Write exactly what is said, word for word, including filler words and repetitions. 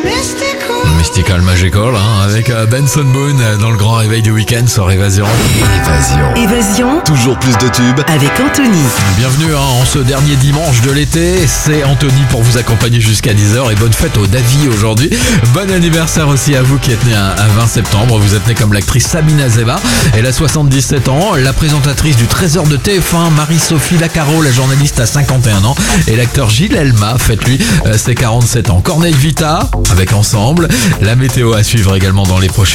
Mystical Magical, hein, avec euh, Benson Boone euh, dans le grand réveil du week-end sur Évasion. Évasion. Évasion Toujours plus de tubes. avec Anthony. Bienvenue hein, en ce dernier dimanche de l'été, c'est Anthony pour vous accompagner jusqu'à dix heures et bonne fête au Davy aujourd'hui. Bon anniversaire aussi à vous qui êtes né un, un vingt septembre, vous êtes né comme l'actrice Samina Zeba, elle a soixante-dix-sept ans, la présentatrice du Trésor de T F un, Marie-Sophie Lacaro, la journaliste a cinquante et un ans et l'acteur Gilles Elma fête lui euh, ses quarante-sept ans. Corneille Vita avec Ensemble, la météo à suivre également dans les prochains